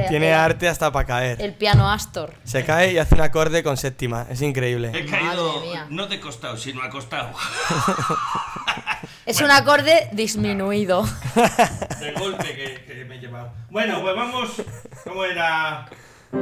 Tiene arte hasta para caer. El piano Astor. Se cae y hace un acorde con séptima. Es increíble. He caído, no de costado, sino acostado. Es un acorde disminuido. De golpe que me he llevado. Bueno, pues vamos. ¿Cómo era?